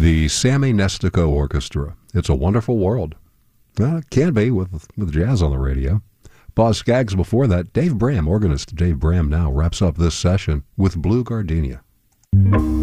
The Sammy Nestico Orchestra. It's a wonderful world. Well, it can be with jazz on the radio. Boz Scaggs before that. Dave Bram, organist Dave Bram now wraps up this session with Blue Gardenia.